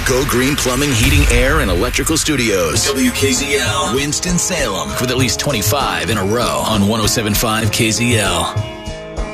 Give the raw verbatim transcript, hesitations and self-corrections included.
Go Green Plumbing, Heating, Air, and Electrical Studios. W K Z L, Winston-Salem, with at least twenty-five in a row on one oh seven point five K Z L.